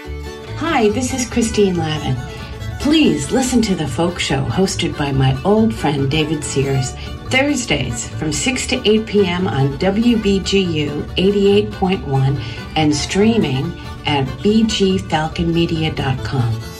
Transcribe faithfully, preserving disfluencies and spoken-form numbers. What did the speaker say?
Hi, this is Christine Lavin. Please listen to The Folk Show, hosted by my old friend David Sears, Thursdays from six to eight p.m. on W B G U eighty-eight point one and streaming at b g falcon media dot com.